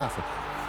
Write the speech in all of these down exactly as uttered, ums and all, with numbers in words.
Africa.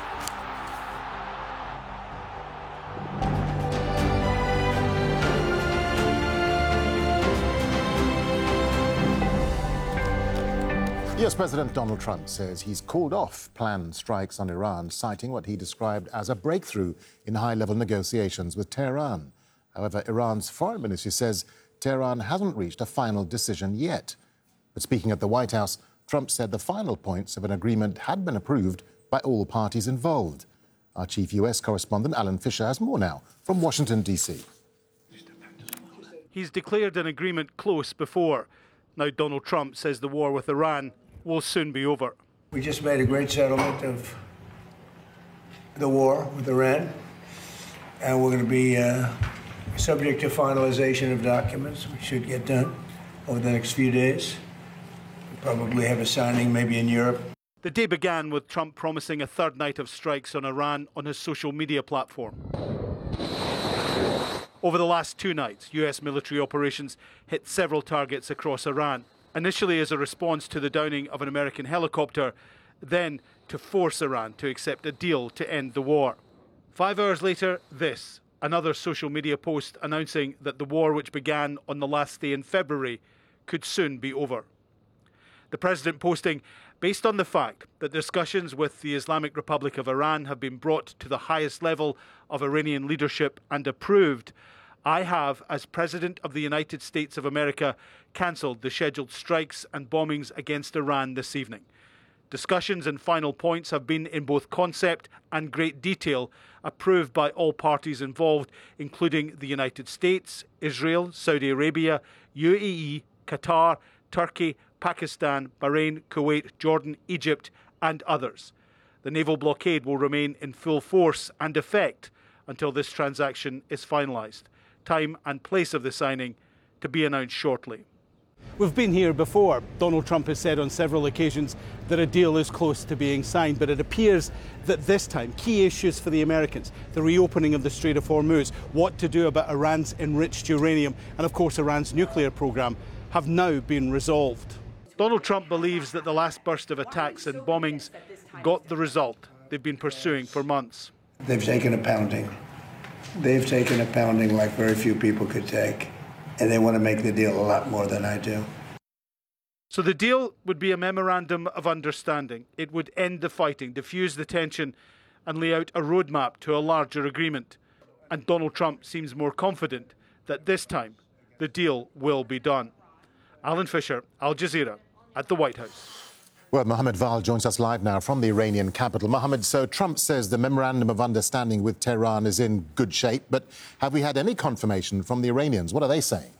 U S President Donald Trump says he's called off planned strikes on Iran, citing what he described as a breakthrough in high-level negotiations with Tehran. However, Iran's foreign ministry says Tehran hasn't reached a final decision yet. But speaking at the White House, Trump said the final points of an agreement had been approved by all parties involved. Our chief U S correspondent, Alan Fisher, has more now from Washington, D C. He's declared an agreement close before. Now Donald Trump says the war with Iran will soon be over. We just made a great settlement of the war with Iran, and we're going to be uh, subject to finalization of documents. We should get done over the next few days. We'll probably have a signing maybe in Europe. The day began with Trump promising a third night of strikes on Iran on his social media platform. Over the last two nights, U S military operations hit several targets across Iran, initially as a response to the downing of an American helicopter, then to force Iran to accept a deal to end the war. Five hours later, this, another social media post announcing that the war, which began on the last day in February, could soon be over. The president posting, based on the fact that discussions with the Islamic Republic of Iran have been brought to the highest level of Iranian leadership and approved, I have, as President of the United States of America, cancelled the scheduled strikes and bombings against Iran this evening. Discussions and final points have been in both concept and great detail approved by all parties involved, including the United States, Israel, Saudi Arabia, U A E, Qatar, Turkey, Pakistan, Bahrain, Kuwait, Jordan, Egypt, and others. The naval blockade will remain in full force and effect until this transaction is finalised. Time and place of the signing to be announced shortly. We've been here before. Donald Trump has said on several occasions that a deal is close to being signed, but it appears that this time key issues for the Americans, the reopening of the Strait of Hormuz, what to do about Iran's enriched uranium, and of course Iran's nuclear program, have now been resolved. Donald Trump believes that the last burst of attacks and bombings got the result they've been pursuing for months. They've taken a pounding. They've taken a pounding like very few people could take, and they want to make the deal a lot more than I do. So the deal would be a memorandum of understanding. It would end the fighting, diffuse the tension, and lay out a roadmap to a larger agreement. And Donald Trump seems more confident that this time the deal will be done. Alan Fisher, Al Jazeera, at the White House. Well, Mohammed Val joins us live now from the Iranian capital. Mohammed, so Trump says the memorandum of understanding with Tehran is in good shape, but have we had any confirmation from the Iranians? What are they saying?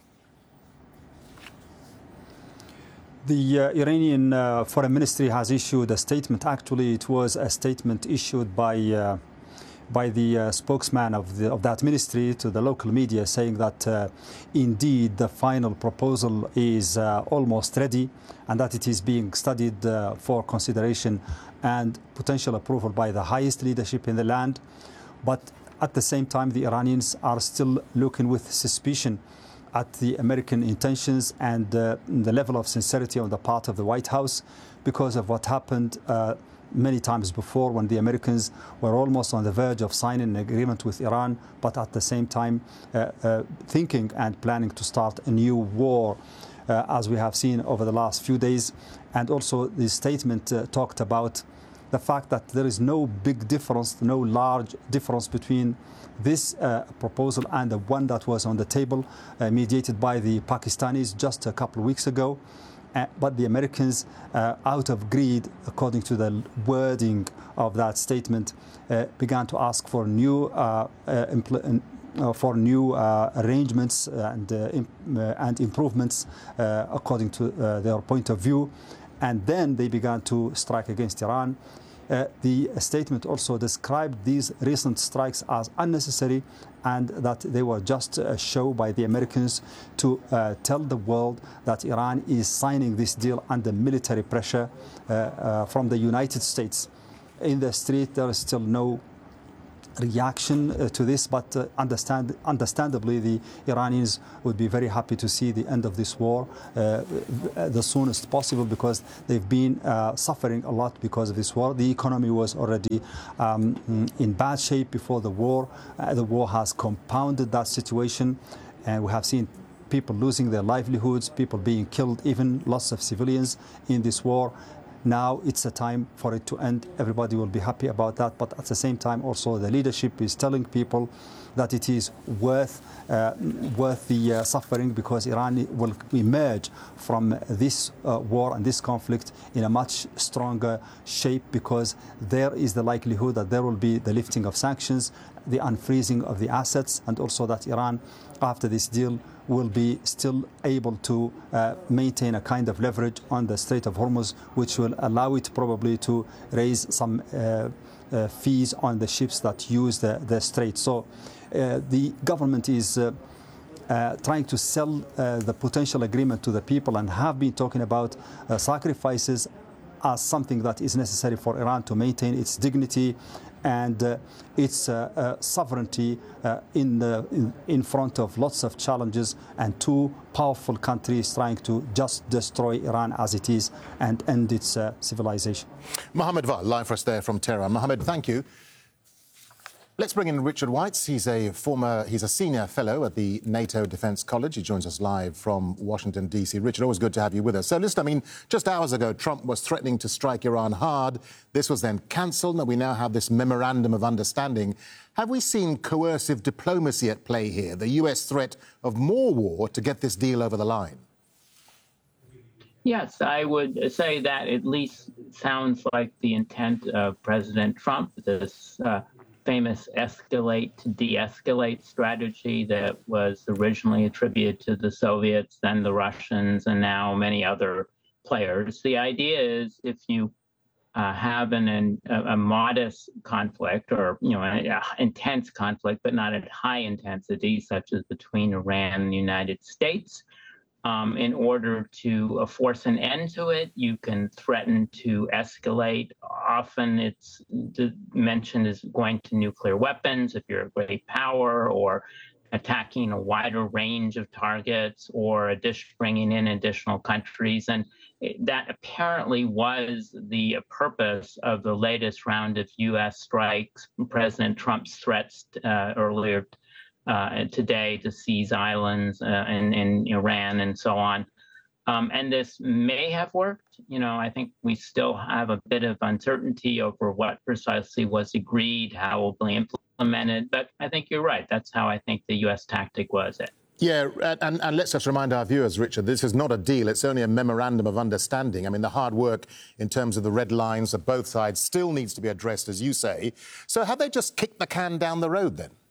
The uh, Iranian uh, Foreign Ministry has issued a statement. Actually, it was a statement issued by uh, by the uh, spokesman of, the, of that ministry to the local media, saying that uh, indeed the final proposal is uh, almost ready and that it is being studied uh, for consideration and potential approval by the highest leadership in the land. But at the same time, the Iranians are still looking with suspicion at the American intentions and uh, the level of sincerity on the part of the White House because of what happened uh, many times before when the Americans were almost on the verge of signing an agreement with Iran, but at the same time uh, uh, thinking and planning to start a new war, uh, as we have seen over the last few days. And also the statement uh, talked about the fact that there is no big difference, no large difference between this uh, proposal and the one that was on the table, uh, mediated by the Pakistanis just a couple of weeks ago. Uh, but the Americans, uh, out of greed, according to the wording of that statement, uh, began to ask for new uh, uh, impl- uh, for new uh, arrangements and uh, imp- uh, and improvements uh, according to uh, their point of view, and then they began to strike against Iran. Uh, the statement also described these recent strikes as unnecessary and that they were just a show by the Americans to uh, tell the world that Iran is signing this deal under military pressure uh, uh, from the United States. In the street, there is still no reaction uh, to this, but uh, understand, understandably the Iranians would be very happy to see the end of this war uh, the soonest possible, because they've been uh, suffering a lot because of this war. The economy was already um, in bad shape before the war. Uh, the war has compounded that situation, and we have seen people losing their livelihoods, people being killed, even lots of civilians in this war. Now it's a time for it to end. Everybody will be happy about that. But at the same time, also the leadership is telling people that it is worth uh, worth the uh, suffering, because Iran will emerge from this uh, war and this conflict in a much stronger shape, because there is the likelihood that there will be the lifting of sanctions, the unfreezing of the assets, and also that Iran, after this deal, will be still able to uh, maintain a kind of leverage on the Strait of Hormuz, which will allow it probably to raise some uh, uh, fees on the ships that use the, the strait. So uh, the government is uh, uh, trying to sell uh, the potential agreement to the people, and have been talking about uh, sacrifices as something that is necessary for Iran to maintain its dignity and uh, its uh, uh, sovereignty uh, in, the, in, in front of lots of challenges, and two powerful countries trying to just destroy Iran as it is and end its uh, civilization. Mohammed Val, live for us there from Tehran. Mohammed, thank you. Let's bring in Richard Weitz. He's a former, he's a senior fellow at the NATO Defense College. He joins us live from Washington, D C. Richard, always good to have you with us. So listen, I mean, just hours ago, Trump was threatening to strike Iran hard. This was then cancelled, and we now have this memorandum of understanding. Have we seen coercive diplomacy at play here, the U S threat of more war to get this deal over the line? Yes, I would say that at least sounds like the intent of President Trump, this uh, famous escalate to de-escalate strategy that was originally attributed to the Soviets, then the Russians, and now many other players. The idea is, if you uh, have an, an, a modest conflict, or you know, an intense conflict, but not at high intensity, such as between Iran and the United States, Um, in order to uh, force an end to it, you can threaten to escalate. Often it's mentioned as going to nuclear weapons if you're a great power, or attacking a wider range of targets, or bringing in additional countries. And that apparently was the purpose of the latest round of U S strikes, President Trump's threats uh, earlier Uh, today to seize islands uh, in, in Iran and so on. Um, and this may have worked. You know, I think we still have a bit of uncertainty over what precisely was agreed, how it will be implemented. But I think you're right. That's how I think the U S tactic was it. Yeah, and, and let's just remind our viewers, Richard, this is not a deal. It's only a memorandum of understanding. I mean, the hard work in terms of the red lines of both sides still needs to be addressed, as you say. So have they just kicked the can down the road then?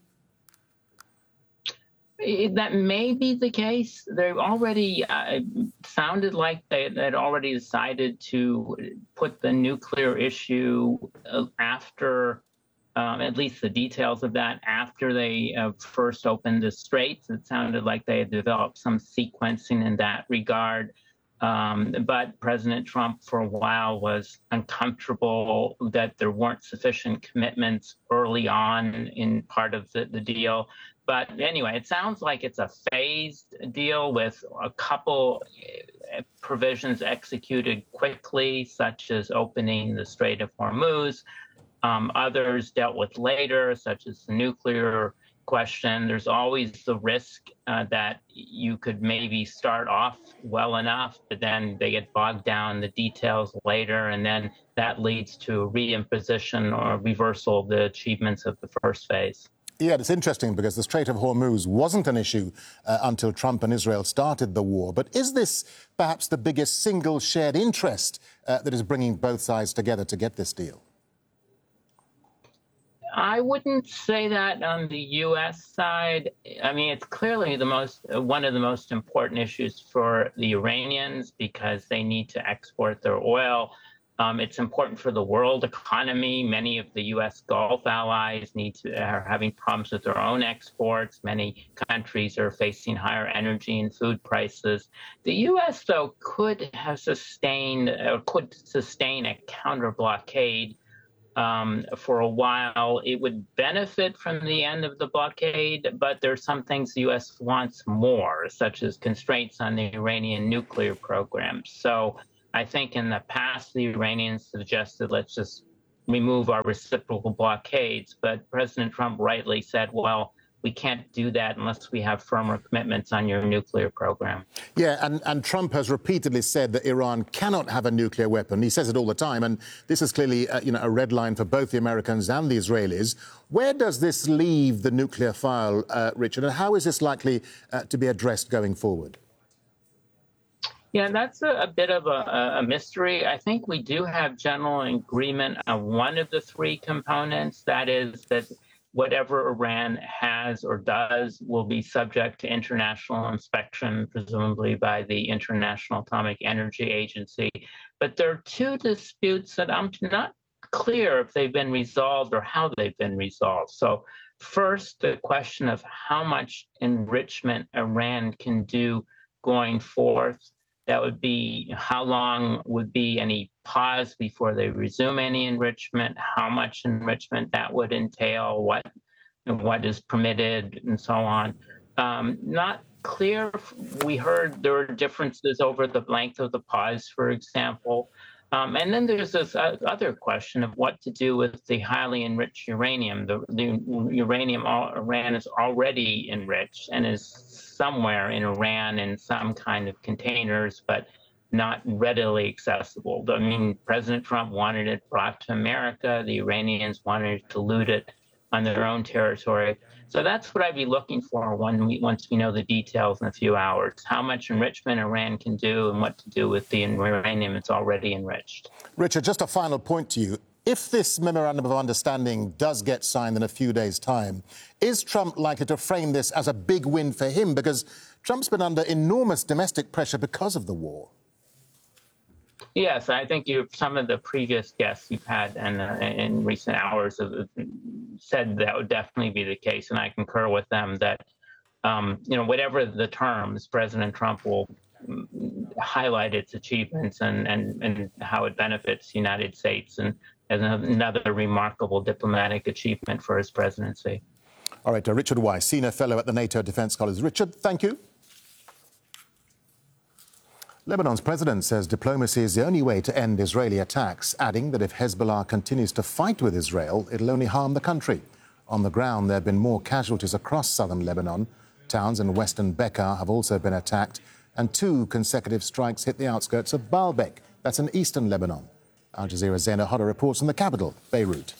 That may be the case. They've already uh, sounded like they had already decided to put the nuclear issue after, um, at least the details of that, after they uh, first opened the straits. It sounded like they had developed some sequencing in that regard. Um, but President Trump, for a while, was uncomfortable that there weren't sufficient commitments early on in part of the, the deal. But anyway, it sounds like it's a phased deal with a couple provisions executed quickly, such as opening the Strait of Hormuz. Um, others dealt with later, such as the nuclear question. There's always the risk uh, that you could maybe start off well enough, but then they get bogged down in the details later, and then that leads to a reimposition or reversal of the achievements of the first phase. Yeah, it's interesting because the Strait of Hormuz wasn't an issue uh, until Trump and Israel started the war. But is this perhaps the biggest single shared interest uh, that is bringing both sides together to get this deal? I wouldn't say that on the U S side. I mean, it's clearly the most one of the most important issues for the Iranians because they need to export their oil. Um, it's important for the world economy. Many of the U S Gulf allies need to are having problems with their own exports. Many countries are facing higher energy and food prices. The U S, though, could have sustained or could sustain a counter blockade um, for a while. It would benefit from the end of the blockade, but there's some things the U S wants more, such as constraints on the Iranian nuclear program. So I think in the past, the Iranians suggested, let's just remove our reciprocal blockades. But President Trump rightly said, well, we can't do that unless we have firmer commitments on your nuclear program. Yeah, and, and Trump has repeatedly said that Iran cannot have a nuclear weapon. He says it all the time, and this is clearly uh, you know, a red line for both the Americans and the Israelis. Where does this leave the nuclear file, uh, Richard, and how is this likely uh, to be addressed going forward? Yeah, that's a, a bit of a, a mystery. I think we do have general agreement on one of the three components, that is that whatever Iran has or does will be subject to international inspection, presumably by the International Atomic Energy Agency. But there are two disputes that I'm not clear if they've been resolved or how they've been resolved. So first, the question of how much enrichment Iran can do going forth. That would be how long would be any pause before they resume any enrichment, how much enrichment that would entail, what what is permitted, and so on. Um, not clear. We heard there are differences over the length of the pause, for example. Um, and then there's this other question of what to do with the highly enriched uranium. The, the uranium Iran is already enriched and is somewhere in Iran in some kind of containers, but not readily accessible. I mean, President Trump wanted it brought to America. The Iranians wanted to loot it on their own territory. So that's what I'd be looking for when we, once we know the details in a few hours, how much enrichment Iran can do and what to do with the uranium it's already enriched. Richard, just a final point to you. If this memorandum of understanding does get signed in a few days' time, is Trump likely to frame this as a big win for him? Because Trump's been under enormous domestic pressure because of the war. Yes, I think you, some of the previous guests you've had in, uh, in recent hours have said that would definitely be the case, and I concur with them that, um, you know, whatever the terms, President Trump will highlight its achievements and, and, and how it benefits the United States, and as another remarkable diplomatic achievement for his presidency. All right, uh, Richard Weiss, Senior Fellow at the NATO Defense College. Richard, thank you. Lebanon's president says diplomacy is the only way to end Israeli attacks, adding that if Hezbollah continues to fight with Israel, it'll only harm the country. On the ground, there have been more casualties across southern Lebanon. Towns in western Bekaa have also been attacked, and two consecutive strikes hit the outskirts of Baalbek. That's in eastern Lebanon. Al Jazeera's Zaina Hodder reports from the capital, Beirut.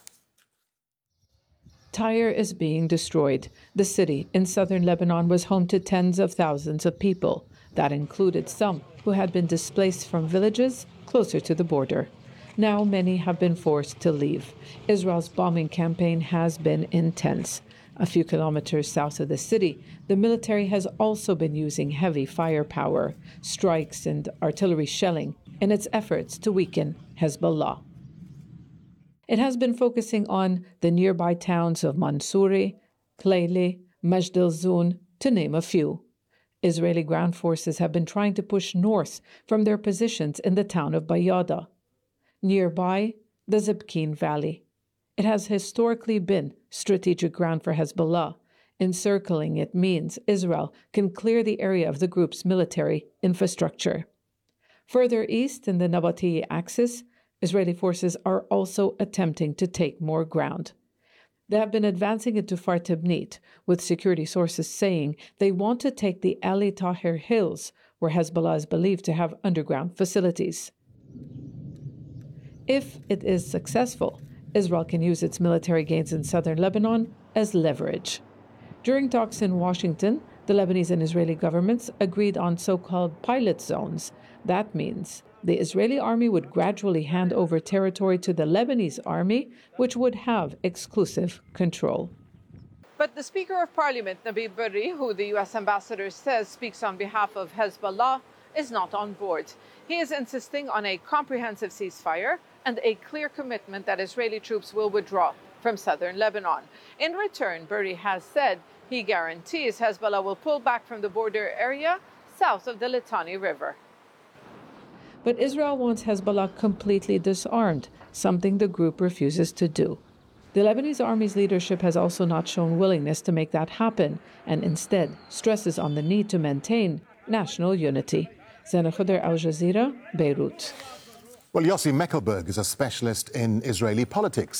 Tyre is being destroyed. The city in southern Lebanon was home to tens of thousands of people. That included some who had been displaced from villages closer to the border. Now many have been forced to leave. Israel's bombing campaign has been intense. A few kilometers south of the city, the military has also been using heavy firepower, strikes and artillery shelling in its efforts to weaken Hezbollah. It has been focusing on the nearby towns of Mansouri, Kleili, Majd al-Zoun, to name a few. Israeli ground forces have been trying to push north from their positions in the town of Bayada. Nearby, the Zibkeen Valley. It has historically been strategic ground for Hezbollah. Encircling it means Israel can clear the area of the group's military infrastructure. Further east in the Nabatieh axis, Israeli forces are also attempting to take more ground. They have been advancing into Far Tibnit, with security sources saying they want to take the Ali Tahir Hills, where Hezbollah is believed to have underground facilities. If it is successful, Israel can use its military gains in southern Lebanon as leverage. During talks in Washington, the Lebanese and Israeli governments agreed on so-called pilot zones. That means the Israeli army would gradually hand over territory to the Lebanese army, which would have exclusive control. But the Speaker of Parliament, Nabil Berri, who the U S ambassador says speaks on behalf of Hezbollah, is not on board. He is insisting on a comprehensive ceasefire and a clear commitment that Israeli troops will withdraw from southern Lebanon. In return, Berri has said he guarantees Hezbollah will pull back from the border area south of the Litani River. But Israel wants Hezbollah completely disarmed, something the group refuses to do. The Lebanese army's leadership has also not shown willingness to make that happen, and instead stresses on the need to maintain national unity. Zena Khuder, Al Jazeera, Beirut. Well, Yossi Mekelberg is a specialist in Israeli politics.